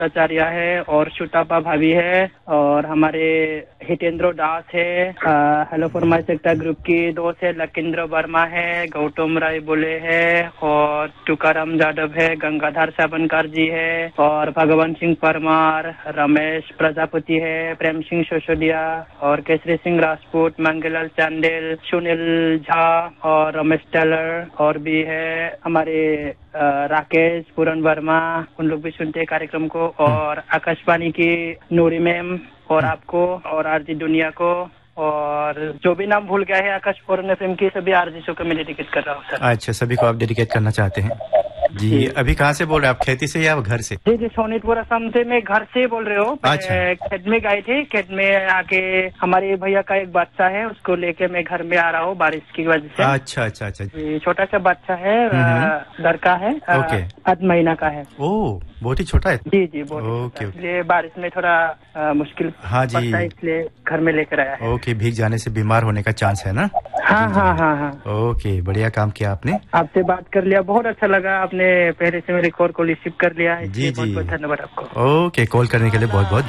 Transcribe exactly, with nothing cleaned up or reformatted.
आचार्य है और शुटापा भाभी है और हमारे हितेंद्र दास है, hello for my sector group की दोस्त है लकिंद्र वर्मा है, गौतम राय बोले है और तुकाराम जादव है, गंगाधर सावनकर जी है और भगवान सिंह परमार, रमेश प्रजापति है, प्रेम सिंह सोसोदिया और केसरी सिंह राजपूत, मंगलाल चांदेल, सुनील झा और रमेश टेलर और भी है हमारे राकेश पूरन वर्मा, उन लोग भी सुनते हैं कार्यक्रम को और आकाशवाणी की नूरी मैम और आपको और आरजी दुनिया को और जो भी नाम भूल गया है आकाश पूरन एफएम की सभी आरजी को मैं डेडिकेट कर रहा हूँ सर। अच्छा, सभी को आप डेडिकेट करना चाहते हैं जी, जी। अभी कहाँ से बोल रहे हैं आप, खेती से या घर से? जी जी सोनीतपुर असम से मैं घर से बोल रहे हो। अच्छा। खेत में गए थे, खेत में आके हमारे भैया का एक बच्चा है उसको लेके मैं घर में आ रहा हूँ बारिश की वजह से। अच्छा अच्छा अच्छा छोटा सा बच्चा है, लड़का है, आठ महीना का है। ओह बहुत ही छोटा है। जी जी बहुत, इसलिए बारिश में थोड़ा आ, मुश्किल हाँ जी इसलिए घर में लेकर आया है। ओके, भीग जाने से बीमार होने का चांस है ना? हाँ हाँ हाँ हाँ। ओके, बढ़िया काम किया आपने, आपसे बात कर लिया, बहुत अच्छा लगा, आपने पहले से मेरे कॉल को रिसीव कर लिया है। जी जी बहुत बहुत धन्यवाद आपको। ओके, कॉल करने के लिए बहुत बहुत